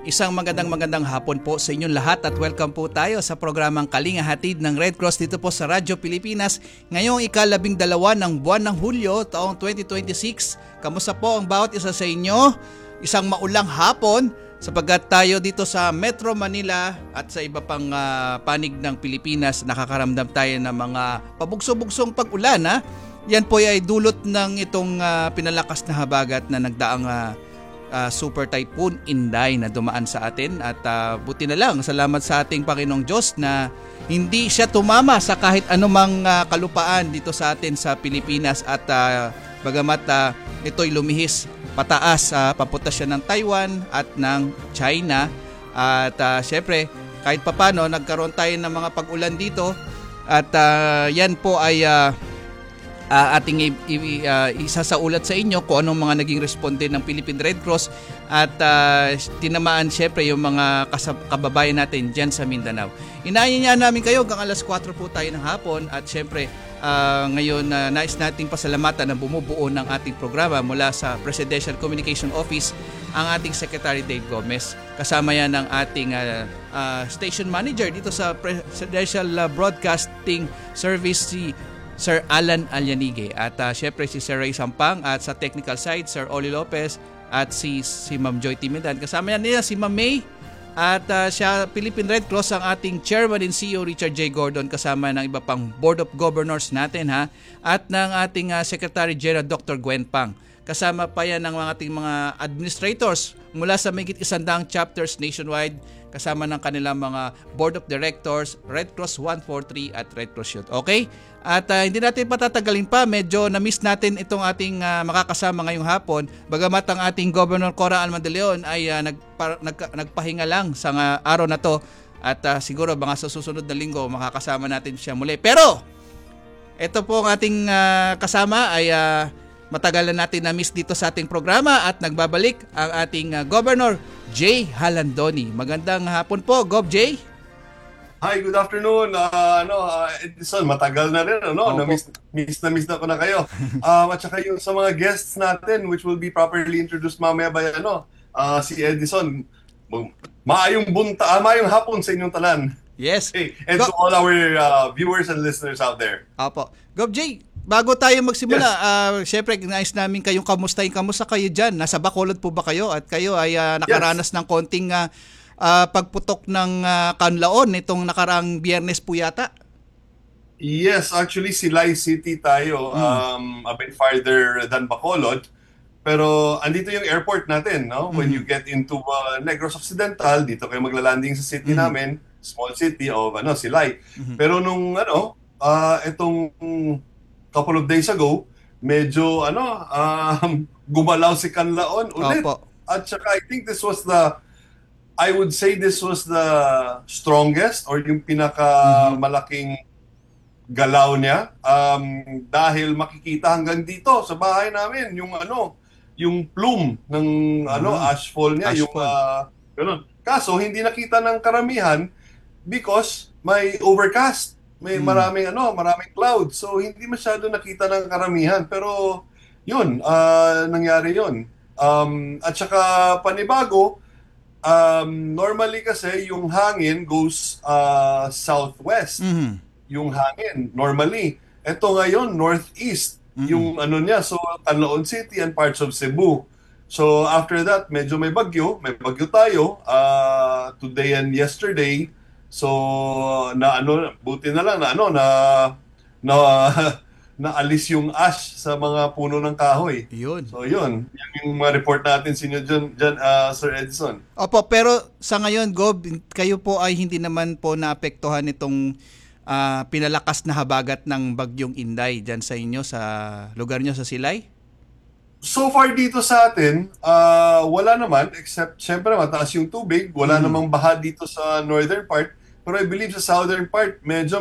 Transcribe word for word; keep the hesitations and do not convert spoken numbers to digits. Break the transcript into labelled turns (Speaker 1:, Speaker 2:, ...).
Speaker 1: Isang magandang magandang hapon po sa inyong lahat at welcome po tayo sa programang Kalinga Hatid ng Red Cross dito po sa Radyo Pilipinas ngayong ikalabing dalawa ng buwan ng Hulyo taong twenty twenty-six. Kamusta po ang bawat isa sa inyo? Isang maulang hapon sapagkat tayo dito sa Metro Manila at sa iba pang uh, panig ng Pilipinas nakakaramdam tayo ng mga pabugso-bugsong pag-ulan. Ha? Yan po ay dulot ng itong uh, pinalakas na habagat na nagdaang uh, Uh, Super Typhoon Inday na dumaan sa atin at uh, buti na lang, salamat sa ating Panginoong Diyos na hindi siya tumama sa kahit anumang uh, kalupaan dito sa atin sa Pilipinas at uh, bagamat uh, ito'y lumihis pataas, uh, papunta siya ng Taiwan at ng China at uh, syempre kahit papano nagkaroon tayo ng mga pag-ulan dito at uh, yan po ay uh, Uh, ating i- i- uh, isasaulat sa inyo kung anong mga naging responde ng Philippine Red Cross at uh, tinamaan syempre yung mga kasab- kababayan natin dyan sa Mindanao. Inayin niya namin kayo hanggang alas kwatro po tayo ng hapon at syempre uh, ngayon uh, nais nating pasalamatan na bumubuo ng ating programa mula sa Presidential Communication Office ang ating Secretary Dave Gomez. Kasama yan ng ating uh, uh, station manager dito sa Presidential uh, Broadcasting Service si Sir Alan Alyanige at uh, syempre si Sir Ray Sampang at sa technical side Sir Oli Lopez at si si Ma'am Joy Timidan. Kasama niya si Ma'am May at uh, siya Philippine Red Cross ang ating Chairman and C E O Richard J. Gordon kasama ng iba pang Board of Governors natin ha at ng ating uh, Secretary General Doctor Gwen Pang. Kasama pa yan ng mga ating mga administrators mula sa mahigit isandang chapters nationwide kasama ng kanilang mga Board of Directors, Red Cross one forty-three at Red Cross Youth. Okay? At uh, hindi natin patatagalin pa, medyo na-miss natin itong ating uh, makakasama ngayong hapon. Bagamat ang ating Governor Cora Alman de Leon ay uh, nagpa, nag, nagpahinga lang sa uh, araw na to. At uh, siguro mga sa susunod na linggo makakasama natin siya muli. Pero, ito po ang ating uh, kasama ay uh, matagal na natin na-miss dito sa ating programa at nagbabalik ang ating uh, Governor Jay Halandoni. Magandang hapon po, Gov Jay.
Speaker 2: Hi, good afternoon. Uh, ano, uh, Edison, matagal na rin, ano? Na-miss, miss na miss na ko na kayo. Um, at saka yung sa mga guests natin, which will be properly introduced mamaya by ano, uh, si Edison. Maayong bunta, uh, maayong hapon sa inyong tanan.
Speaker 1: Yes.
Speaker 2: Okay. And Go- to all our uh, viewers and listeners out there.
Speaker 1: Apo. Gov Jay, bago tayo magsimula,
Speaker 2: yes.
Speaker 1: uh, syempre nais namin kayong kamustahin. Kamusta kayo dyan? Nasa Bacolod po ba kayo? At kayo ay uh, nakaranas yes. ng konting uh, uh, pagputok ng uh, kanlaon nitong nakaraang Biyernes po yata?
Speaker 2: Yes, actually Silay City tayo, hmm. um, a bit farther than Bacolod. Pero andito yung airport natin, no? Hmm. When you get into uh, Negros Occidental, dito kayo maglalanding sa city hmm. namin, small city of ano, Silay. Hmm. Pero nung ano, uh, itong couple of days ago, medyo ano, um, gumalaw si Kanlaon ulit.
Speaker 1: Opo.
Speaker 2: At saka I think this was the, I would say this was the strongest or yung pinakamalaking galaw niya. Um, dahil makikita hanggang dito sa bahay namin yung ano, yung plume ng ano, mm-hmm. ashfall niya. Ashfall. Yung, uh, ganun. Kaso hindi nakita ng karamihan because may overcast. May hmm. maraming ano, maraming cloud. So hindi masyado nakita ng karamihan, pero yun, uh, nangyari yun. Um, at saka panibago, um, normally kasi yung hangin goes uh, southwest. Mm-hmm. Yung hangin normally. Ito ngayon northeast mm-hmm. yung ano niya. So Canlaon City and parts of Cebu. So after that, medyo may bagyo, may bagyo tayo uh, today and yesterday. So na ano buti na lang na ano na na naalis yung ash sa mga puno ng kahoy.
Speaker 1: Yun.
Speaker 2: So yun, yan yung mga report natin sa inyo dyan, dyan uh, Sir Edson.
Speaker 1: Opo, pero sa ngayon Gob, kayo po ay hindi naman po naapektuhan itong uh, pinalakas na habagat ng bagyong Inday dyan sa inyo sa lugar nyo sa Silay?
Speaker 2: So far dito sa atin, uh, wala naman except syempre mataas yung tubig, wala mm. namang baha dito sa northern part. Pero I believe sa southern part, medyo